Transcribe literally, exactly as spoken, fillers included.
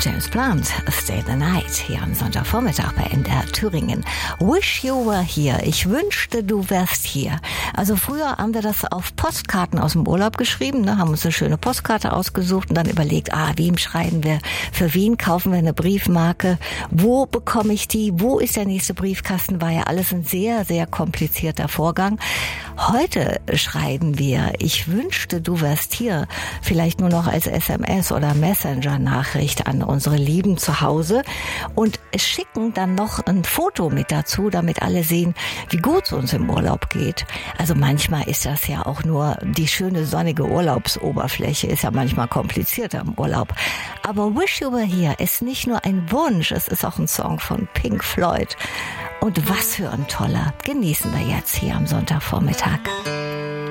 James Blunt, Stay the Night, hier am Sonntagvormittag bei M D R Thüringen. Wish you were here. Ich wünschte, du wärst hier. Also früher haben wir das auf Postkarten aus dem Urlaub geschrieben, ne, haben uns eine schöne Postkarte ausgesucht und dann überlegt, ah, wem schreiben wir, für wen kaufen wir eine Briefmarke, wo bekomme ich die, wo ist der nächste Briefkasten, war ja alles ein sehr, sehr komplizierter Vorgang. Heute schreiben wir, ich wünschte, du wärst hier, vielleicht nur noch als S M S oder Messenger-Nachricht an unsere Lieben zu Hause und schicken dann noch ein Foto mit dazu, damit alle sehen, wie gut es uns im Urlaub geht. Also manchmal ist das ja auch nur die schöne sonnige Urlaubsoberfläche, ist ja manchmal komplizierter im Urlaub. Aber Wish You Were Here ist nicht nur ein Wunsch, es ist auch ein Song von Pink Floyd. Und was für ein toller. Genießen wir jetzt hier am Sonntagvormittag.